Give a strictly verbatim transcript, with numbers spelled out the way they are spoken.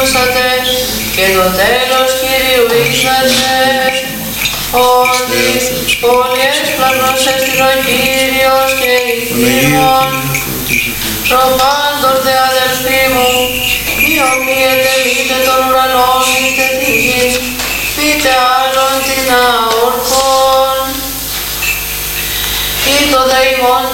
ακούσατε και το τέλος Κυρίου ήρθατε. Ότι όλοι έσπλαχνος έστειν ο Κύριος και ηθήμων. Προπάντων δε αδελφοί μου, μη ομοίετε μήτε των ουρανών μήτε τη γη, μήτε άλλων την αορκών. Ή το δε ημών